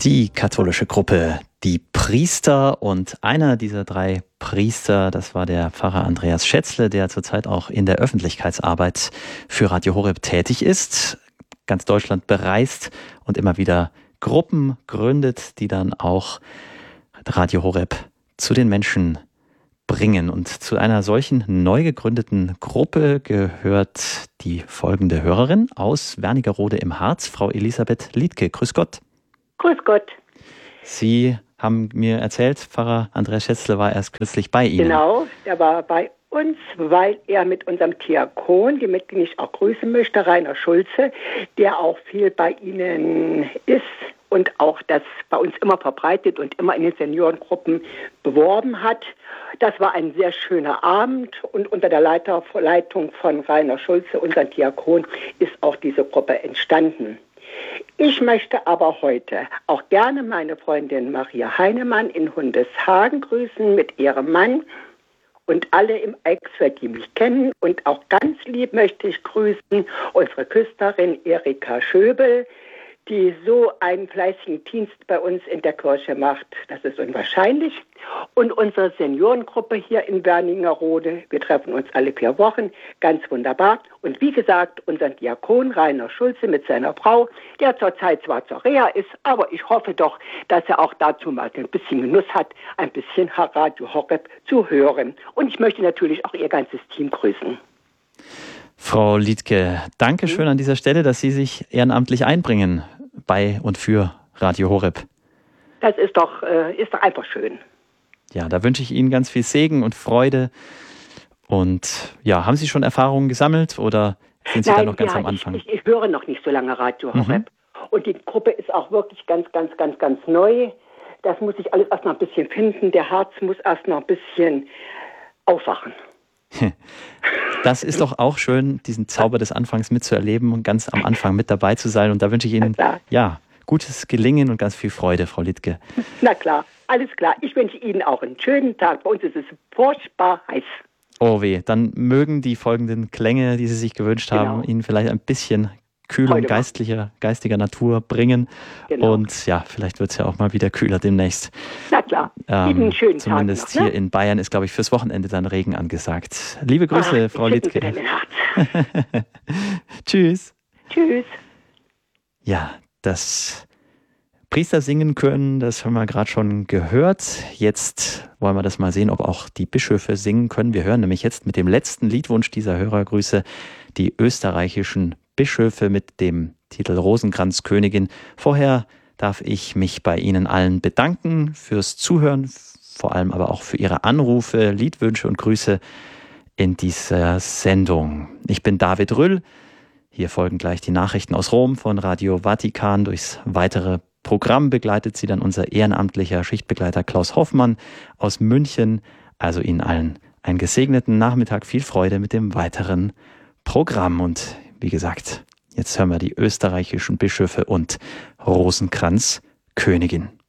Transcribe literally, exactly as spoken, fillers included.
Die katholische Gruppe, die Priester, und einer dieser drei Priester, das war der Pfarrer Andreas Schätzle, der zurzeit auch in der Öffentlichkeitsarbeit für Radio Horeb tätig ist, ganz Deutschland bereist und immer wieder Gruppen gründet, die dann auch Radio Horeb zu den Menschen bringen. Und zu einer solchen neu gegründeten Gruppe gehört die folgende Hörerin aus Wernigerode im Harz, Frau Elisabeth Liedtke. Grüß Gott. Grüß Gott. Sie haben mir erzählt, Pfarrer Andreas Schätzle war erst kürzlich bei Ihnen. Genau, der war bei uns, weil er mit unserem Diakon, den ich auch grüßen möchte, Rainer Schulze, der auch viel bei Ihnen ist und auch das bei uns immer verbreitet und immer in den Seniorengruppen beworben hat. Das war ein sehr schöner Abend und unter der Leiter, Leitung von Rainer Schulze, unserem Diakon, ist auch diese Gruppe entstanden. Ich möchte aber heute auch gerne meine Freundin Maria Heinemann in Hundeshagen grüßen mit ihrem Mann und alle im Eichsfeld, die mich kennen. Und auch ganz lieb möchte ich grüßen unsere Küsterin Erika Schöbel, die so einen fleißigen Dienst bei uns in der Kirche macht. Das ist unwahrscheinlich. Und unsere Seniorengruppe hier in Wernigerode, wir treffen uns alle vier Wochen, ganz wunderbar. Und wie gesagt, unser Diakon Rainer Schulze mit seiner Frau, der zurzeit zwar zur Reha ist, aber ich hoffe doch, dass er auch dazu mal ein bisschen Genuss hat, ein bisschen Radio Horeb zu hören. Und ich möchte natürlich auch ihr ganzes Team grüßen. Frau Liedtke, danke schön an dieser Stelle, dass Sie sich ehrenamtlich einbringen bei und für Radio Horeb. Das ist doch, äh, ist doch einfach schön. Ja, da wünsche ich Ihnen ganz viel Segen und Freude. Und ja, haben Sie schon Erfahrungen gesammelt oder sind Sie Nein, da noch ganz ja, am Anfang? Ich, ich, ich höre noch nicht so lange Radio Horeb. Mhm. Und die Gruppe ist auch wirklich ganz, ganz, ganz, ganz neu. Das muss ich alles erst noch ein bisschen finden. Der Herz muss erst noch ein bisschen aufwachen. Das ist doch auch schön, diesen Zauber des Anfangs mitzuerleben und ganz am Anfang mit dabei zu sein. Und da wünsche ich Ihnen ja gutes Gelingen und ganz viel Freude, Frau Liedtke. Na klar, alles klar. Ich wünsche Ihnen auch einen schönen Tag. Bei uns ist es furchtbar heiß. Oh weh, dann mögen die folgenden Klänge, die Sie sich gewünscht haben, genau, Ihnen vielleicht ein bisschen Kühlung geistlicher, geistiger Natur bringen. Genau. Und ja, vielleicht wird es ja auch mal wieder kühler demnächst. Na klar, ähm, einen schönen zumindest Tag noch, ne? Hier in Bayern ist, glaube ich, fürs Wochenende dann Regen angesagt. Liebe Grüße, Ach, Frau Liedtke. Tschüss. Tschüss. Ja, das Priester singen können, das haben wir gerade schon gehört. Jetzt wollen wir das mal sehen, ob auch die Bischöfe singen können. Wir hören nämlich jetzt mit dem letzten Liedwunsch dieser Hörergrüße die österreichischen Bischöfe mit dem Titel Rosenkranzkönigin. Vorher darf ich mich bei Ihnen allen bedanken fürs Zuhören, vor allem aber auch für Ihre Anrufe, Liedwünsche und Grüße in dieser Sendung. Ich bin David Rüll. Hier folgen gleich die Nachrichten aus Rom von Radio Vatikan. Durchs weitere Programm begleitet Sie dann unser ehrenamtlicher Schichtbegleiter Klaus Hoffmann aus München. Also Ihnen allen einen gesegneten Nachmittag, viel Freude mit dem weiteren Programm. Und wie gesagt, jetzt hören wir die österreichischen Bischöfe und Rosenkranzkönigin.